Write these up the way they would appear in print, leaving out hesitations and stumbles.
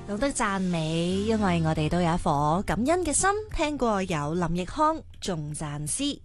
懂得讚美，因為我哋都有一顆感恩嘅心。聽過有林奕匡《頌讚詩》。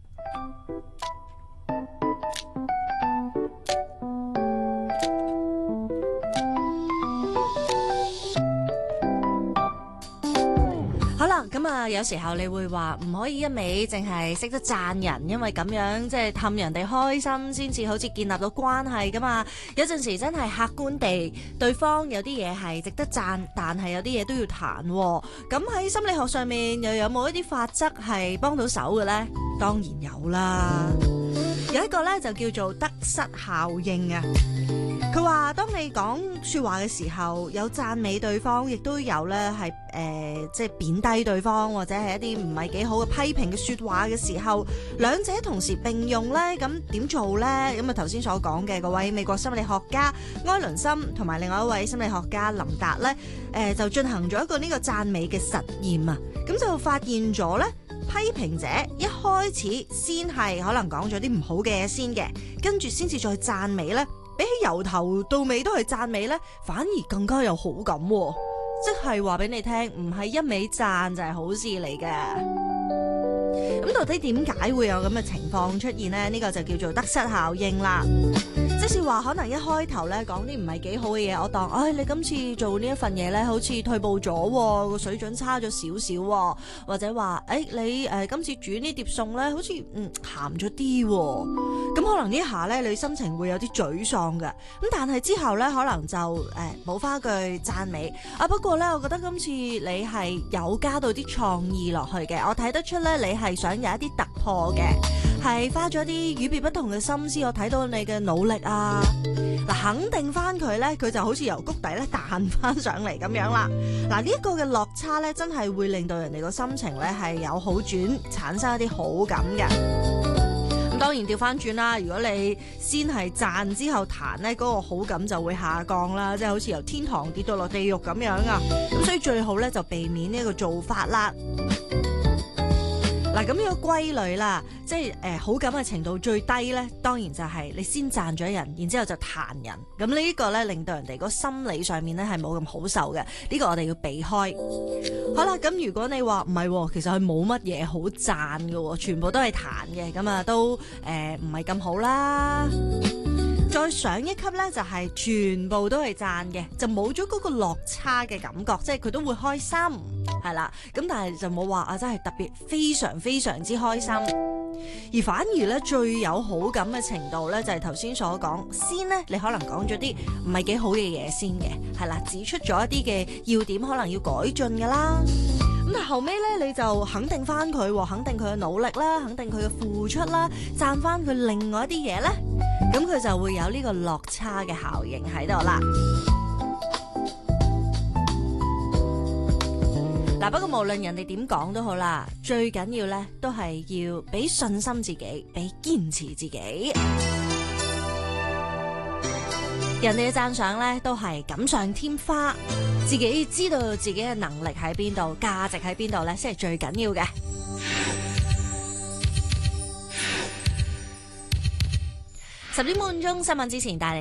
好啦，咁啊，有時候你會話唔可以一味淨係識得讚人，因為咁樣即係氹人哋開心，先至好似建立到關係噶嘛。有陣時真係客觀地，對方有啲嘢係值得讚，但係有啲嘢都要彈喎。咁喺心理學上面又有冇一啲法則係幫到手嘅呢？當然有啦，有一個呢，就叫做得失效應啊。佢話當你講說話嘅時候，有讚美對方，亦都有咧係即係貶低對方，或者係一啲唔係幾好嘅批評嘅說話嘅時候，兩者同時並用咧，咁點做咧？咁啊頭先所講嘅嗰位美國心理學家埃倫森同埋另外一位心理學家林達咧，就進行咗一個呢個讚美嘅實驗啊，咁就發現咗咧，批評者一開始先係可能講咗啲唔好嘅嘢先嘅，跟住先至再讚美咧。比起由頭到尾都係讚美呢，反而更加有好感喎，即係話俾你聽，唔係一味讚就係好事嚟嘅。咁到底點解會有咁嘅情況出現呢？呢個就叫做得失效應啦。即是話可能一開頭咧講啲唔係幾好嘅嘢，我當你今次做呢一份嘢咧，好似退步咗，個水準差咗少少，或者話你今次煮呢碟餸咧，好似鹹咗啲，咁可能呢下咧你心情會有啲沮喪嘅。咁但係之後咧可能就補翻句讚美啊。不過咧，我覺得今次你係有加到啲創意落去嘅，我睇得出咧你係想有一啲突破嘅，係花咗啲與別不同嘅心思，我睇到你嘅努力啊。嗱，肯定翻佢咧，佢就好似由谷底咧彈翻上嚟咁樣啦。嗱，呢一個嘅落差咧，真係會令到人哋個心情咧係有好轉，產生一啲好感嘅。咁當然調翻轉啦，如果你先係讚之後彈咧，嗰個好感就會下降啦，即係好似由天堂跌到落地獄咁樣啊。咁所以最好咧就避免呢一個做法啦。嗱，咁呢個歸類啦，即係好感嘅程度最低咧，當然就係你先讚咗人，然之後就彈人，咁呢個咧令到人哋個心理上面咧係冇咁好受嘅，呢個我哋要避開。好啦，咁如果你話唔係，其實佢冇乜嘢好讚嘅，全部都係彈嘅，咁啊都唔係咁好啦。再上一級呢，就係全部都係讚嘅，就冇咗嗰個落差嘅感覺，即係佢都會開心，係啦。咁但係就冇話真係特別非常非常之開心，而反而呢，最有好感嘅程度呢，就係頭先所講，先呢，你可能講咗啲唔係幾好嘅嘢先嘅，係啦，指出咗一啲嘅要點可能要改進噶啦。咁但後尾咧，你就肯定翻佢，肯定佢嘅努力啦，肯定佢嘅付出啦，讚翻佢另外一啲嘢咧，咁佢就會有呢個落差嘅效應喺度啦。嗱，不過無論人哋點講都好啦，最緊要咧都係要俾信心自己，俾堅持自己。人哋嘅讚賞咧都係錦上添花，自己知道自己嘅能力喺邊度，價值喺邊度咧，先係最緊要嘅。10點半鐘新聞之前帶嚟